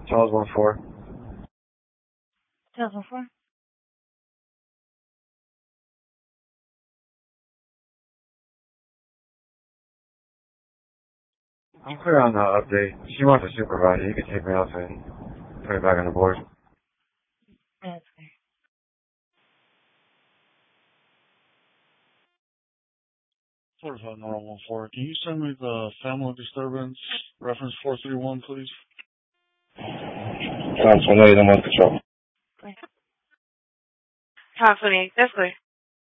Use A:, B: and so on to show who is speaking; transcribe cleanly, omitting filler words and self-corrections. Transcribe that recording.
A: Charles 1-4.
B: Charles 1-4.
A: I'm clear on the update. She wants a supervisor. You can take me off and put it back on the board.
B: That's fair.
C: Fortified Normal 1-4. Can you send me the family disturbance reference 431, please?
D: Tom 28, I'm on control.
B: Tom 28, that's clear.